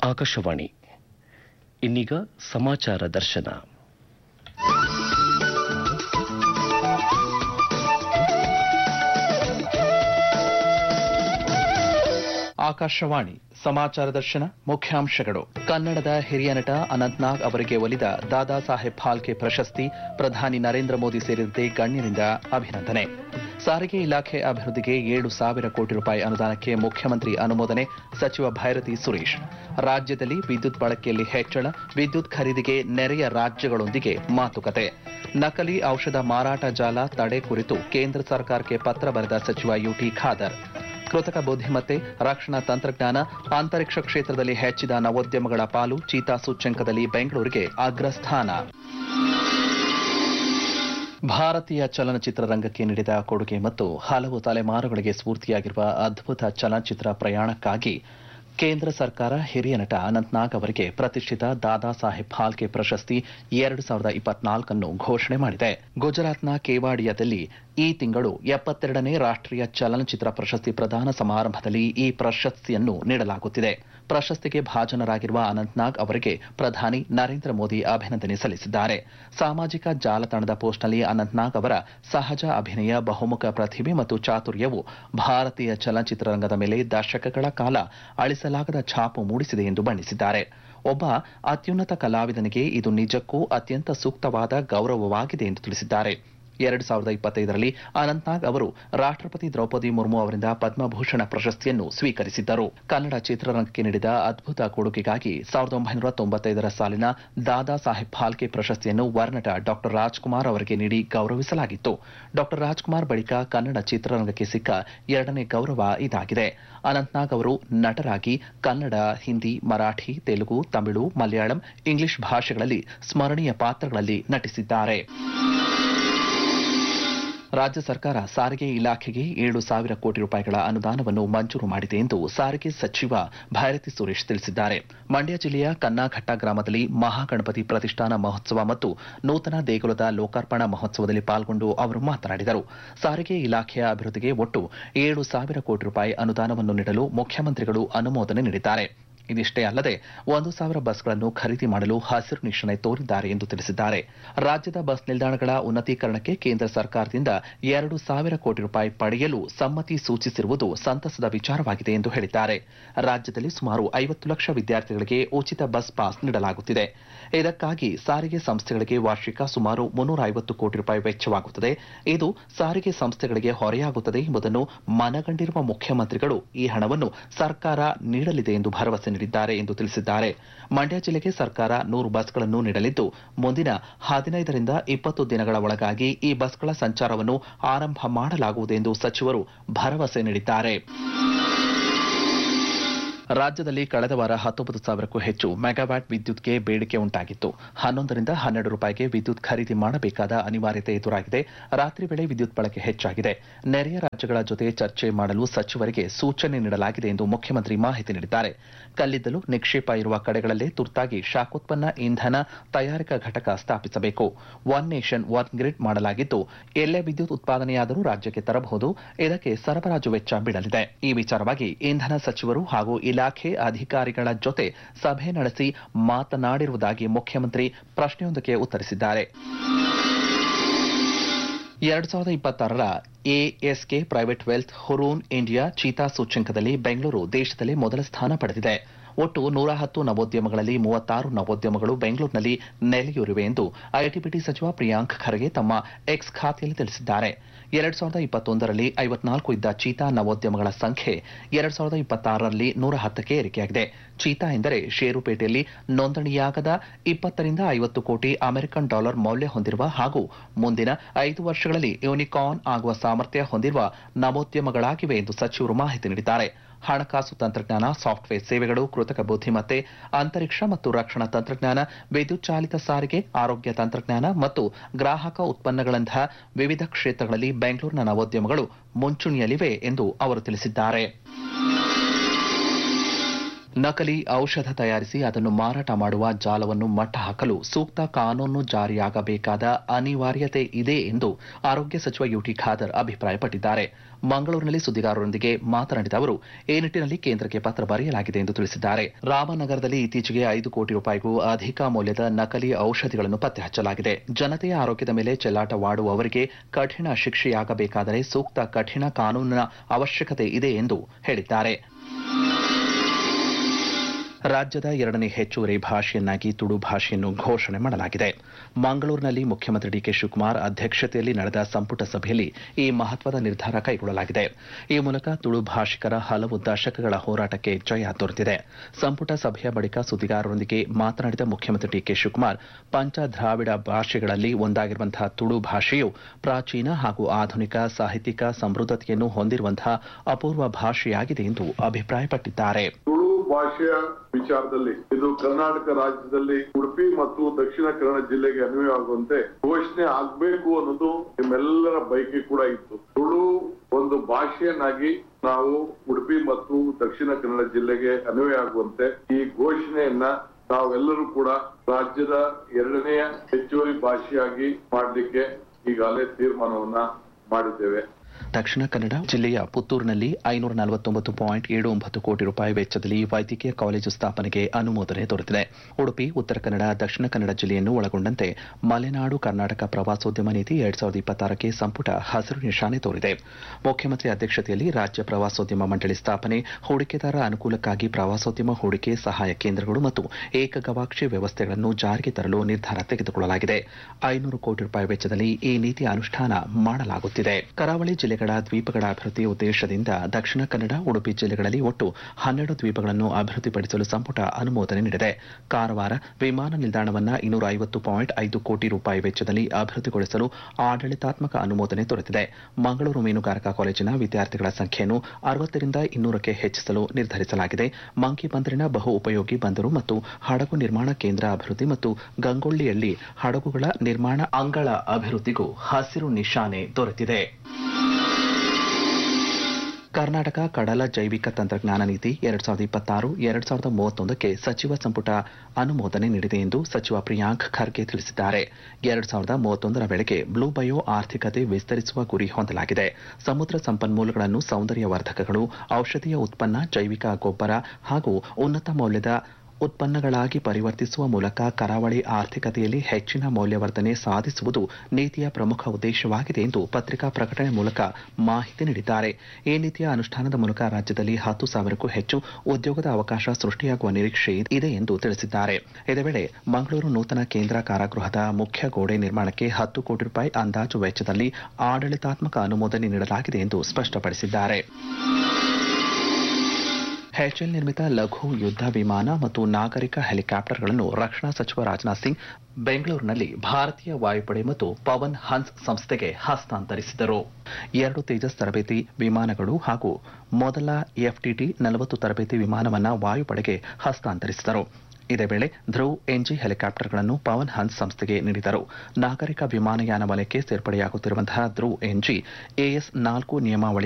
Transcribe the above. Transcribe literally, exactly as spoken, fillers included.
ಆಕಾಶವಾಣಿ ಇನ್ನೀಗ ಸಮಾಚಾರ ದರ್ಶನ. ಆಕಾಶವಾಣಿ ಸಮಾಚಾರ ದರ್ಶನ. ಮುಖ್ಯಾಂಶಗಳು. ಕನ್ನಡದ ಹಿರಿಯ ನಟ ಅನಂತ್ನಾಗ್ ಅವರಿಗೆ ಒಲಿದ ದಾದಾ ಸಾಹೇಬ್ ಫಾಲ್ಕೆ ಪ್ರಶಸ್ತಿ, ಪ್ರಧಾನಿ ನರೇಂದ್ರ ಮೋದಿ ಸೇರಿದಂತೆ ಗಣ್ಯರಿಂದ ಅಭಿನಂದನೆ. ಸಾರಿಗೆ ಇಲಾಖೆ ಅಭಿವೃದ್ಧಿಗೆ ಏಳು ಸಾವಿರ ಕೋಟಿ ರೂಪಾಯಿ ಅನುದಾನಕ್ಕೆ ಮುಖ್ಯಮಂತ್ರಿ ಅನುಮೋದನೆ, ಸಚಿವ ಭೈರತಿ ಸುರೇಶ್. ರಾಜ್ಯದಲ್ಲಿ ವಿದ್ಯುತ್ ಬಳಕೆಯಲ್ಲಿ ಹೆಚ್ಚಳ, ವಿದ್ಯುತ್ ಖರೀದಿಗೆ ನೆರೆಯ ರಾಜ್ಯಗಳೊಂದಿಗೆ ಮಾತುಕತೆ. ನಕಲಿ ಔಷಧ ಮಾರಾಟ ಜಾಲ ತಡೆ ಕುರಿತು ಕೇಂದ್ರ ಸರ್ಕಾರಕ್ಕೆ ಪತ್ರ ಬರೆದ ಸಚಿವ ಯುಟಿ ಖಾದರ್. ಕೃತಕ ಬುದ್ಧಿಮತ್ತೆ, ರಕ್ಷಣಾ ತಂತ್ರಜ್ಞಾನ, ಅಂತರಿಕ್ಷ ಕ್ಷೇತ್ರದಲ್ಲಿ ಹೆಚ್ಚಿದ ನವೋದ್ಯಮಗಳ ಪಾಲು, ಚೀತಾ ಸೂಚ್ಯಂಕದಲ್ಲಿ ಬೆಂಗಳೂರಿಗೆ ಅಗ್ರಸ್ಥಾನ. ಭಾರತೀಯ ಚಲನಚಿತ್ರರಂಗಕ್ಕೆ ನೀಡಿದ ಕೊಡುಗೆ ಮತ್ತು ಹಲವು ತಲೆಮಾರುಗಳಿಗೆ ಸ್ಫೂರ್ತಿಯಾಗಿರುವ ಅದ್ಭುತ ಚಲನಚಿತ್ರ ಪ್ರಯಾಣಕ್ಕಾಗಿ ಕೇಂದ್ರ ಸರ್ಕಾರ ಹಿರಿಯ ನಟ ಅನಂತ್ನಾಗ್ ಅವರಿಗೆ ಪ್ರತಿಷ್ಠಿತ ದಾದಾ ಸಾಹೇಬ್ ಫಾಲ್ಕೆ ಪ್ರಶಸ್ತಿ ಎರಡು ಸಾವಿರದ ಇಪ್ಪತ್ನಾಲ್ಕನ್ನು ಘೋಷಣೆ ಮಾಡಿದೆ. ಗುಜರಾತ್ನ ಕೇವಾಡಿಯಾದಲ್ಲಿ ಈ ತಿಂಗಳು ಎಪ್ಪತ್ತೆರಡನೇ ರಾಷ್ಟ್ರೀಯ ಚಲನಚಿತ್ರ ಪ್ರಶಸ್ತಿ ಪ್ರದಾನ ಸಮಾರಂಭದಲ್ಲಿ ಈ ಪ್ರಶಸ್ತಿಯನ್ನು ನೀಡಲಾಗುತ್ತಿದೆ. ಪ್ರಶಸ್ತಿಗೆ ಭಾಜನರಾಗಿರುವ ಅನಂತ್ನಾಗ್ ಅವರಿಗೆ ಪ್ರಧಾನಿ ನರೇಂದ್ರ ಮೋದಿ ಅಭಿನಂದನೆ ಸಲ್ಲಿಸಿದ್ದಾರೆ. ಸಾಮಾಜಿಕ ಜಾಲತಾಣದ ಪೋಸ್ಟ್ನಲ್ಲಿ ಅನಂತ್ನಾಗ್ ಅವರ ಸಹಜ ಅಭಿನಯ, ಬಹುಮುಖ ಪ್ರತಿಭೆ ಮತ್ತು ಚಾತುರ್ಯವು ಭಾರತೀಯ ಚಲನಚಿತ್ರರಂಗದ ಮೇಲೆ ದಶಕಗಳ ಕಾಲ ಅಳಿಸಲಾಗದ ಛಾಪು ಮೂಡಿಸಿದೆ ಎಂದು ಬಣ್ಣಿಸಿದ್ದಾರೆ. ಒಬ್ಬ ಅತ್ಯುನ್ನತ ಕಲಾವಿದನಿಗೆ ಇದು ನಿಜಕ್ಕೂ ಅತ್ಯಂತ ಸೂಕ್ತವಾದ ಗೌರವವಾಗಿದೆ ಎಂದು ತಿಳಿಸಿದ್ದಾರೆ. ಎರಡು ಸಾವಿರದ ಇಪ್ಪತ್ತೈದರಲ್ಲಿ ಅನಂತ್ನಾಗ್ ಅವರು ರಾಷ್ಟ್ರಪತಿ ದ್ರೌಪದಿ ಮುರ್ಮು ಅವರಿಂದ ಪದ್ಮಭೂಷಣ ಪ್ರಶಸ್ತಿಯನ್ನು ಸ್ವೀಕರಿಸಿದ್ದರು. ಕನ್ನಡ ಚಿತ್ರರಂಗಕ್ಕೆ ನೀಡಿದ ಅದ್ಭುತ ಕೊಡುಗೆಗಾಗಿ ಸಾವಿರದ ಒಂಬೈನೂರ ತೊಂಬತ್ತೈದರ ಸಾಲಿನ ದಾದಾ ಸಾಹೇಬ್ ಫಾಲ್ಕೆ ಪ್ರಶಸ್ತಿಯನ್ನು ವರ್ನಟ ಡಾಕ್ಟರ್ ರಾಜ್ಕುಮಾರ್ ಅವರಿಗೆ ನೀಡಿ ಗೌರವಿಸಲಾಗಿತ್ತು. ಡಾಕ್ಟರ್ ರಾಜ್ಕುಮಾರ್ ಬಳಿಕ ಕನ್ನಡ ಚಿತ್ರರಂಗಕ್ಕೆ ಸಿಕ್ಕ ಎರಡನೇ ಗೌರವ ಇದಾಗಿದೆ. ಅನಂತ್ನಾಗ್ ಅವರು ನಟರಾಗಿ ಕನ್ನಡ, ಹಿಂದಿ, ಮರಾಠಿ, ತೆಲುಗು, ತಮಿಳು, ಮಲಯಾಳಂ, ಇಂಗ್ಲಿಷ್ ಭಾಷೆಗಳಲ್ಲಿ ಸ್ಮರಣೀಯ ಪಾತ್ರಗಳಲ್ಲಿ ನಟಿಸಿದ್ದಾರೆ. ರಾಜ್ಯ ಸರ್ಕಾರ ಸಾರಿಗೆ ಇಲಾಖೆಗೆ ಏಳು ಸಾವಿರ ಕೋಟಿ ರೂಪಾಯಿಗಳ ಅನುದಾನವನ್ನು ಮಂಜೂರು ಮಾಡಿದೆ ಎಂದು ಸಾರಿಗೆ ಸಚಿವ ಭೈರತಿ ಸುರೇಶ್ ತಿಳಿಸಿದ್ದಾರೆ. ಮಂಡ್ಯ ಜಿಲ್ಲೆಯ ಕನ್ನಾಘಟ್ಟ ಗ್ರಾಮದಲ್ಲಿ ಮಹಾಗಣಪತಿ ಪ್ರತಿಷ್ಠಾನ ಮಹೋತ್ಸವ ಮತ್ತು ನೂತನ ದೇಗುಲದ ಲೋಕಾರ್ಪಣಾ ಮಹೋತ್ಸವದಲ್ಲಿ ಪಾಲ್ಗೊಂಡು ಅವರು ಮಾತನಾಡಿದರು. ಸಾರಿಗೆ ಇಲಾಖೆಯ ಅಭಿವೃದ್ಧಿಗೆ ಒಟ್ಟು ಏಳು ಸಾವಿರ ಕೋಟಿ ರೂಪಾಯಿ ಅನುದಾನವನ್ನು ನೀಡಲು ಮುಖ್ಯಮಂತ್ರಿಗಳು ಅನುಮೋದನೆ ನೀಡಿದ್ದಾರೆ. ಇದಿಷ್ಟೇ ಅಲ್ಲದೆ ಒಂದು ಸಾವಿರ ಬಸ್ಗಳನ್ನು ಖರೀದಿ ಮಾಡಲು ಹಸಿರು ನಿಶಾನೆ ತೋರಿದ್ದಾರೆ ಎಂದು ತಿಳಿಸಿದ್ದಾರೆ. ರಾಜ್ಯದ ಬಸ್ ನಿಲ್ದಾಣಗಳ ಉನ್ನತೀಕರಣಕ್ಕೆ ಕೇಂದ್ರ ಸರ್ಕಾರದಿಂದ ಎರಡು ಸಾವಿರ ಕೋಟಿ ರೂಪಾಯಿ ಪಡೆಯಲು ಸಮ್ಮತಿ ಸೂಚಿಸಿರುವುದು ಸಂತಸದ ವಿಚಾರವಾಗಿದೆ ಎಂದು ಹೇಳಿದ್ದಾರೆ. ರಾಜ್ಯದಲ್ಲಿ ಸುಮಾರು ಐವತ್ತು ಲಕ್ಷ ವಿದ್ಯಾರ್ಥಿಗಳಿಗೆ ಉಚಿತ ಬಸ್ ಪಾಸ್ ನೀಡಲಾಗುತ್ತಿದೆ. ಇದಕ್ಕಾಗಿ ಸಾರಿಗೆ ಸಂಸ್ಥೆಗಳಿಗೆ ವಾರ್ಷಿಕ ಸುಮಾರು ಮುನ್ನೂರ ಐವತ್ತು ಕೋಟಿ ರೂಪಾಯಿ ವೆಚ್ಚವಾಗುತ್ತದೆ. ಇದು ಸಾರಿಗೆ ಸಂಸ್ಥೆಗಳಿಗೆ ಹೊರೆಯಾಗುತ್ತದೆ ಎಂಬುದನ್ನು ಮನಗಂಡಿರುವ ಮುಖ್ಯಮಂತ್ರಿಗಳು ಈ ಹಣವನ್ನು ಸರ್ಕಾರ ನೀಡಲಿದೆ ಎಂದು ಭರವಸೆ ನೀಡಿದ್ದಾರೆ ಎಂದು ತಿಳಿಸಿದ್ದಾರೆ. ಮಂಡ್ಯ ಜಿಲ್ಲೆಗೆ ಸರ್ಕಾರ ನೂರು ಬಸ್ಗಳನ್ನು ನೀಡಲಿದ್ದು ಮುಂದಿನ ಹದಿನೈದರಿಂದ ಇಪ್ಪತ್ತು ದಿನಗಳ ಒಳಗಾಗಿ ಈ ಬಸ್ಗಳ ಸಂಚಾರವನ್ನು ಆರಂಭ ಮಾಡಲಾಗುವುದು ಎಂದು ಸಚಿವರು ಭರವಸೆ ನೀಡಿದ್ದಾರೆ. ರಾಜ್ಯದಲ್ಲಿ ಕಳೆದ ವಾರ ಹತ್ತೊಂಬತ್ತು ಸಾವಿರಕ್ಕೂ ಹೆಚ್ಚು ಮೆಗಾವ್ಯಾಟ್ ವಿದ್ಯುತ್ಗೆ ಬೇಡಿಕೆ ಉಂಟಾಗಿತ್ತು. ಹನ್ನೊಂದರಿಂದ ಹನ್ನೆರಡು ರೂಪಾಯಿಗೆ ವಿದ್ಯುತ್ ಖರೀದಿ ಮಾಡಬೇಕಾದ ಅನಿವಾರ್ಯತೆ ಎದುರಾಗಿದೆ. ರಾತ್ರಿ ವೇಳೆ ವಿದ್ಯುತ್ ಬಳಕೆ ಹೆಚ್ಚಾಗಿದೆ. ನೆರೆಯ ರಾಜ್ಯಗಳ ಜೊತೆ ಚರ್ಚೆ ಮಾಡಲು ಸಚಿವರಿಗೆ ಸೂಚನೆ ನೀಡಲಾಗಿದೆ ಎಂದು ಮುಖ್ಯಮಂತ್ರಿ ಮಾಹಿತಿ ನೀಡಿದ್ದಾರೆ. ಕಲ್ಲಿದ್ದಲು ನಿಕ್ಷೇಪ ಇರುವ ಕಡೆಗಳಲ್ಲೇ ತುರ್ತಾಗಿ ಶಾಖೋತ್ಪನ್ನ ಇಂಧನ ತಯಾರಿಕಾ ಘಟಕ ಸ್ಥಾಪಿಸಬೇಕು. ಒನ್ ನೇಷನ್ ಒನ್ ಗ್ರಿಡ್ ಮಾಡಲಾಗಿದ್ದು ಎಲ್ಲೇ ವಿದ್ಯುತ್ ಉತ್ಪಾದನೆಯಾದರೂ ರಾಜ್ಯಕ್ಕೆ ತರಬಹುದು. ಇದಕ್ಕೆ ಸರಬರಾಜು ವೆಚ್ಚ ಬೀಳಲಿದೆ. ಈ ವಿಚಾರವಾಗಿ ಇಂಧನ ಸಚಿವರು ಹಾಗೂ ಇಲಾಖೆ ಅಧಿಕಾರಿಗಳ ಜೊತೆ ಸಭೆ ನಡೆಸಿ ಮಾತನಾಡಿರುವುದಾಗಿ ಮುಖ್ಯಮಂತ್ರಿ ಪ್ರಶ್ನೆಯೊಂದಕ್ಕೆ ಉತ್ತರಿಸಿದ್ದಾರೆ. ಎರಡು ಸಾವಿರದ ಇಪ್ಪತ್ತಾರರ ASK private wealth Hurun India cheetah ಸೂಚ್ಯಂಕದಲ್ಲಿ Bengaluru ದೇಶದಲ್ಲೇ ಮೊದಲ ಸ್ಥಾನ ಪಡೆದಿದೆ. ಒಟ್ಟು ನೂರ ಹತ್ತು ನವೋದ್ಯಮಗಳಲ್ಲಿ ಮೂವತ್ತಾರು ನವೋದ್ಯಮಗಳು ಬೆಂಗಳೂರಿನಲ್ಲಿ ನೆಲೆಯೂರಿವೆ ಎಂದು ಐಟಿಬಿಟಿ ಸಚಿವ ಪ್ರಿಯಾಂಕ್ ಖರ್ಗೆ ತಮ್ಮ ಎಕ್ಸ್ ಖಾತೆಯಲ್ಲಿ ತಿಳಿಸಿದ್ದಾರೆ. ಎರಡು ಸಾವಿರದ ಇಪ್ಪತ್ತೊಂದರಲ್ಲಿ ಐವತ್ನಾಲ್ಕು ಇದ್ದ ಚೀತಾ ನವೋದ್ಯಮಗಳ ಸಂಖ್ಯೆ ಎರಡು ಸಾವಿರದ ಇಪ್ಪತ್ತಾರರಲ್ಲಿ ನೂರ ಹತ್ತಕ್ಕೆ ಏರಿಕೆಯಾಗಿದೆ. ಚೀತಾ ಎಂದರೆ ಷೇರುಪೇಟೆಯಲ್ಲಿ ನೋಂದಣಿಯಾಗದ ಇಪ್ಪತ್ತರಿಂದ ಐವತ್ತು ಕೋಟಿ ಅಮೆರಿಕನ್ ಡಾಲರ್ ಮೌಲ್ಯ ಹೊಂದಿರುವ ಹಾಗೂ ಮುಂದಿನ ಐದು ವರ್ಷಗಳಲ್ಲಿ ಯೂನಿಕಾರ್ನ್ ಆಗುವ ಸಾಮರ್ಥ್ಯ ಹೊಂದಿರುವ ನವೋದ್ಯಮಗಳಾಗಿವೆ ಎಂದು ಸಚಿವರು ಮಾಹಿತಿ ನೀಡಿದ್ದಾರೆ. ಹಣಕಾಸು ತಂತ್ರಜ್ಞಾನ, ಸಾಫ್ಟ್ವೇರ್ ಸೇವೆಗಳು, ಕೃತಕ ಬುದ್ಧಿಮತ್ತೆ, ಅಂತರಿಕ್ಷ ಮತ್ತು ರಕ್ಷಣಾ ತಂತ್ರಜ್ಞಾನ, ವಿದ್ಯುತ್ ಚಾಲಿತ ಸಾರಿಗೆ, ಆರೋಗ್ಯ ತಂತ್ರಜ್ಞಾನ ಮತ್ತು ಗ್ರಾಹಕ ಉತ್ಪನ್ನಗಳಂತಹ ವಿವಿಧ ಕ್ಷೇತ್ರಗಳಲ್ಲಿ ಬೆಂಗಳೂರಿನ ನವೋದ್ಯಮಗಳು ಮುಂಚೂಣಿಯಲ್ಲಿವೆ ಎಂದು ಅವರು ತಿಳಿಸಿದ್ದಾರೆ. ನಕಲಿ ಔಷಧ ತಯಾರಿಸಿ ಅದನ್ನು ಮಾರಾಟ ಮಾಡುವ ಜಾಲವನ್ನು ಮಟ್ಟ ಹಾಕಲು ಸೂಕ್ತ ಕಾನೂನು ಜಾರಿಯಾಗಬೇಕಾದ ಅನಿವಾರ್ಯತೆ ಇದೆ ಎಂದು ಆರೋಗ್ಯ ಸಚಿವ ಯುಟಿ ಖಾದರ್ ಅಭಿಪ್ರಾಯಪಟ್ಟಿದ್ದಾರೆ. ಮಂಗಳೂರಿನಲ್ಲಿ ಸುದ್ದಿಗಾರರೊಂದಿಗೆ ಮಾತನಾಡಿದ ಅವರು ಈ ನಿಟ್ಟಿನಲ್ಲಿ ಕೇಂದ್ರಕ್ಕೆ ಪತ್ರ ಬರೆಯಲಾಗಿದೆ ಎಂದು ತಿಳಿಸಿದ್ದಾರೆ. ರಾಮನಗರದಲ್ಲಿ ಇತ್ತೀಚೆಗೆ ಐದು ಕೋಟಿ ರೂಪಾಯಿಗೂ ಅಧಿಕ ಮೌಲ್ಯದ ನಕಲಿ ಔಷಧಿಗಳನ್ನು ಪತ್ತೆ ಹಚ್ಚಲಾಗಿದೆ. ಜನತೆಯ ಆರೋಗ್ಯದ ಮೇಲೆ ಚೆಲ್ಲಾಟವಾಡುವವರಿಗೆ ಕಠಿಣ ಶಿಕ್ಷೆಯಾಗಬೇಕಾದರೆ ಸೂಕ್ತ ಕಠಿಣ ಕಾನೂನಿನ ಅವಶ್ಯಕತೆ ಇದೆ ಎಂದು ಹೇಳಿದ್ದಾರೆ. ರಾಜ್ಯದ ಎರಡನೇ ಹೆಚ್ಚುವರಿ ಭಾಷೆಯನ್ನಾಗಿ ತುಳು ಭಾಷೆಯನ್ನು ಘೋಷಣೆ ಮಾಡಲಾಗಿದೆ. ಮಂಗಳೂರಿನಲ್ಲಿ ಮುಖ್ಯಮಂತ್ರಿ ಡಿಕೆ ಶಿವಕುಮಾರ್ ಅಧ್ಯಕ್ಷತೆಯಲ್ಲಿ ನಡೆದ ಸಂಪುಟ ಸಭೆಯಲ್ಲಿ ಈ ಮಹತ್ವದ ನಿರ್ಧಾರ ಕೈಗೊಳ್ಳಲಾಗಿದೆ. ಈ ಮೂಲಕ ತುಳು ಭಾಷಿಕರ ಹಲವು ದಶಕಗಳ ಹೋರಾಟಕ್ಕೆ ಜಯ ದೊರೆತಿದೆ. ಸಂಪುಟ ಸಭೆಯ ಬಳಿಕ ಸುದ್ದಿಗಾರರೊಂದಿಗೆ ಮಾತನಾಡಿದ ಮುಖ್ಯಮಂತ್ರಿ ಡಿಕೆ ಶಿವಕುಮಾರ್, ಪಂಚ ದ್ರಾವಿಡ ಭಾಷೆಗಳಲ್ಲಿ ಒಂದಾಗಿರುವಂತಹ ತುಳು ಭಾಷೆಯು ಪ್ರಾಚೀನ ಹಾಗೂ ಆಧುನಿಕ ಸಾಹಿತ್ಯಿಕ ಸಮೃದ್ಧತೆಯನ್ನು ಹೊಂದಿರುವಂತಹ ಅಪೂರ್ವ ಭಾಷೆಯಾಗಿದೆ ಎಂದು ಅಭಿಪ್ರಾಯಪಟ್ಟಿದ್ದಾರೆ. ಭಾಷೆಯ ವಿಚಾರದಲ್ಲಿ ಇದು ಕರ್ನಾಟಕ ರಾಜ್ಯದಲ್ಲಿ ಉಡುಪಿ ಮತ್ತು ದಕ್ಷಿಣ ಕನ್ನಡ ಜಿಲ್ಲೆಗೆ ಅನ್ವಯವಾಗುವಂತೆ ಘೋಷಣೆ ಆಗಬೇಕು ಅನ್ನೋದು ನಿಮ್ಮೆಲ್ಲರ ಬಯಕೆ ಕೂಡ ಇತ್ತು. ತುಳು ಒಂದು ಭಾಷೆಯನ್ನಾಗಿ ನಾವು ಉಡುಪಿ ಮತ್ತು ದಕ್ಷಿಣ ಕನ್ನಡ ಜಿಲ್ಲೆಗೆ ಅನ್ವಯ ಆಗುವಂತೆ ಈ ಘೋಷಣೆಯನ್ನ ನಾವೆಲ್ಲರೂ ಕೂಡ ರಾಜ್ಯದ ಎರಡನೆಯ ಹೆಚ್ಚುವರಿ ಭಾಷೆಯಾಗಿ ಮಾಡಲಿಕ್ಕೆ ಈಗಾಗಲೇ ತೀರ್ಮಾನವನ್ನ ಮಾಡಿದ್ದೇವೆ. ದಕ್ಷಿಣ ಕನ್ನಡ ಜಿಲ್ಲೆಯ ಪುತ್ತೂರಿನಲ್ಲಿ ಐನೂರ ನಲವತ್ತೊಂಬತ್ತು ಪಾಯಿಂಟ್ ಏಳು ಒಂಬತ್ತು ಕೋಟಿ ರೂಪಾಯಿ ವೆಚ್ಚದಲ್ಲಿ ವೈದ್ಯಕೀಯ ಕಾಲೇಜು ಸ್ಥಾಪನೆಗೆ ಅನುಮೋದನೆ ದೊರೆತಿದೆ. ಉಡುಪಿ, ಉತ್ತರ ಕನ್ನಡ, ದಕ್ಷಿಣ ಕನ್ನಡ ಜಿಲ್ಲೆಯನ್ನು ಒಳಗೊಂಡಂತೆ ಮಲೆನಾಡು ಕರ್ನಾಟಕ ಪ್ರವಾಸೋದ್ಯಮ ನೀತಿ ಎರಡ್ ಸಾವಿರದ ಇಪ್ಪತ್ತಾರಕ್ಕೆ ಸಂಪುಟ ಹಸಿರು ನಿಶಾನೆ ತೋರಿದೆ. ಮುಖ್ಯಮಂತ್ರಿ ಅಧ್ಯಕ್ಷತೆಯಲ್ಲಿ ರಾಜ್ಯ ಪ್ರವಾಸೋದ್ಯಮ ಮಂಡಳಿ ಸ್ಥಾಪನೆ, ಹೂಡಿಕೆದಾರರ ಅನುಕೂಲಕ್ಕಾಗಿ ಪ್ರವಾಸೋದ್ಯಮ ಹೂಡಿಕೆ ಸಹಾಯ ಕೇಂದ್ರಗಳು ಮತ್ತು ಏಕಗವಾಕ್ಷಿ ವ್ಯವಸ್ಥೆಗಳನ್ನು ಜಾರಿಗೆ ತರಲು ನಿರ್ಧಾರ ತೆಗೆದುಕೊಳ್ಳಲಾಗಿದೆ. ಐನೂರು ಕೋಟಿ ರೂಪಾಯಿ ವೆಚ್ಚದಲ್ಲಿ ಈ ನೀತಿ ಅನುಷ್ಠಾನ ಮಾಡಲಾಗುತ್ತಿದೆ. ಕರಾವಳಿ ಜಿಲ್ಲೆಗಳ ದ್ವೀಪಗಳ ಅಭಿವೃದ್ಧಿ ಉದ್ದೇಶದಿಂದ ದಕ್ಷಿಣ ಕನ್ನಡ, ಉಡುಪಿ ಜಿಲ್ಲೆಗಳಲ್ಲಿ ಒಟ್ಟು ಹನ್ನೆರಡು ದ್ವೀಪಗಳನ್ನು ಅಭಿವೃದ್ಧಿಪಡಿಸಲು ಸಂಪುಟ ಅನುಮೋದನೆ ನೀಡಿದೆ. ಕಾರವಾರ ವಿಮಾನ ನಿಲ್ದಾಣವನ್ನು ಇನ್ನೂರ ಐವತ್ತು ಪಾಯಿಂಟ್ ಐದು ಕೋಟಿ ರೂಪಾಯಿ ವೆಚ್ಚದಲ್ಲಿ ಅಭಿವೃದ್ಧಿಗೊಳಿಸಲು ಆಡಳಿತಾತ್ಮಕ ಅನುಮೋದನೆ ದೊರೆತಿದೆ. ಮಂಗಳೂರು ಮೀನುಗಾರಿಕಾ ಕಾಲೇಜಿನ ವಿದ್ಯಾರ್ಥಿಗಳ ಸಂಖ್ಯೆಯನ್ನು ಅರವತ್ತರಿಂದ ಇನ್ನೂರಕ್ಕೆ ಹೆಚ್ಚಿಸಲು ನಿರ್ಧರಿಸಲಾಗಿದೆ. ಮಂಕಿ ಬಂದರಿನ ಬಹು ಉಪಯೋಗಿ ಬಂದರು ಮತ್ತು ಹಡಗು ನಿರ್ಮಾಣ ಕೇಂದ್ರ ಅಭಿವೃದ್ಧಿ ಮತ್ತು ಗಂಗೊಳ್ಳಿಯಲ್ಲಿ ಹಡಗುಗಳ ನಿರ್ಮಾಣ ಅಂಗಳ ಅಭಿವೃದ್ಧಿಗೂ ಹಸಿರು ನಿಶಾನೆ ದೊರೆತಿದೆ. ಕರ್ನಾಟಕ ಕಡಲ ಜೈವಿಕ ತಂತ್ರಜ್ಞಾನ ನೀತಿ ಎರಡ್ ಸಾವಿರದ ಇಪ್ಪತ್ತಾರು ಎರಡ್ ಸಾವಿರದ ಮೂವತ್ತೊಂದಕ್ಕೆ ಸಚಿವ ಸಂಪುಟ ಅನುಮೋದನೆ ನೀಡಿದೆ ಎಂದು ಸಚಿವ ಪ್ರಿಯಾಂಕ್ ಖರ್ಗೆ ತಿಳಿಸಿದ್ದಾರೆ. ಎರಡ್ ಸಾವಿರದ ಮೂವತ್ತೊಂದರ ವೇಳೆಗೆ ಬ್ಲೂ ಬಯೋ ಆರ್ಥಿಕತೆ ವಿಸ್ತರಿಸುವ ಗುರಿ ಹೊಂದಲಾಗಿದೆ. ಸಮುದ್ರ ಸಂಪನ್ಮೂಲಗಳನ್ನು ಸೌಂದರ್ಯವರ್ಧಕಗಳು, ಔಷಧೀಯ ಉತ್ಪನ್ನ, ಜೈವಿಕ ಗೊಬ್ಬರ ಹಾಗೂ ಉನ್ನತ ಮೌಲ್ಯದ ಉತ್ಪನ್ನಗಳಾಗಿ ಪರಿವರ್ತಿಸುವ ಮೂಲಕ ಕರಾವಳಿ ಆರ್ಥಿಕತೆಯಲ್ಲಿ ಹೆಚ್ಚಿನ ಮೌಲ್ಯವರ್ಧನೆ ಸಾಧಿಸುವುದು ನೀತಿಯ ಪ್ರಮುಖ ಉದ್ದೇಶವಾಗಿದೆ ಎಂದು ಪತ್ರಿಕಾ ಪ್ರಕಟಣೆ ಮೂಲಕ ಮಾಹಿತಿ ನೀಡಿದ್ದಾರೆ. ಈ ನೀತಿಯ ಅನುಷ್ಠಾನದ ಮೂಲಕ ರಾಜ್ಯದಲ್ಲಿ ಹತ್ತು ಸಾವಿರಕ್ಕೂ ಹೆಚ್ಚು ಉದ್ಯೋಗದ ಅವಕಾಶ ಸೃಷ್ಟಿಯಾಗುವ ನಿರೀಕ್ಷೆ ಇದೆ ಎಂದು ತಿಳಿಸಿದ್ದಾರೆ. ಇದೇ ವೇಳೆ ಮಂಗಳೂರು ನೂತನ ಕೇಂದ್ರ ಕಾರಾಗೃಹದ ಮುಖ್ಯ ಗೋಡೆ ನಿರ್ಮಾಣಕ್ಕೆ ಹತ್ತು ಕೋಟಿ ರೂಪಾಯಿ ಅಂದಾಜು ವೆಚ್ಚದಲ್ಲಿ ಆಡಳಿತಾತ್ಮಕ ಅನುಮೋದನೆ ನೀಡಲಾಗಿದೆ ಎಂದು ಸ್ಪಷ್ಟಪಡಿಸಿದ್ದಾರೆ. ಎಚ್ಎಎಲ್ ನಿರ್ಮಿತ ಲಘು ಯುದ್ಧ ವಿಮಾನ ಮತ್ತು ನಾಗರಿಕ ಹೆಲಿಕಾಪ್ಟರ್ಗಳನ್ನು ರಕ್ಷಣಾ ಸಚಿವ ರಾಜನಾಥ್ ಸಿಂಗ್ ಬೆಂಗಳೂರಿನಲ್ಲಿ ಭಾರತೀಯ ವಾಯುಪಡೆ ಮತ್ತು ಪವನ್ ಹನ್ಸ್ ಸಂಸ್ಥೆಗೆ ಹಸ್ತಾಂತರಿಸಿದರು. ಎರಡು ತೇಜಸ್ ತರಬೇತಿ ವಿಮಾನಗಳು ಹಾಗೂ ಮೊದಲ ಎಫ್ಟಿಟಿ ನಲವತ್ತು ತರಬೇತಿ ವಿಮಾನವನ್ನು ವಾಯುಪಡೆಗೆ ಹಸ್ತಾಂತರಿಸಿದರು. ಇದೇ ವೇಳೆ ಧ್ರುವ್ ಎನ್ಜಿ ಹೆಲಿಕಾಪ್ಟರ್ಗಳನ್ನು ಪವನ್ ಹನ್ಸ್ ಸಂಸ್ಥೆಗೆ ನೀಡಿದರು. ನಾಗರಿಕ ವಿಮಾನಯಾನ ವಲಯಕ್ಕೆ ಸೇರ್ಪಡೆಯಾಗುತ್ತಿರುವಂತಹ ಧ್ರುವ್ ಎನ್ಜಿ ಎಎಸ್ ನಾಲ್ಕು ನಿಯಮಾವಳಿ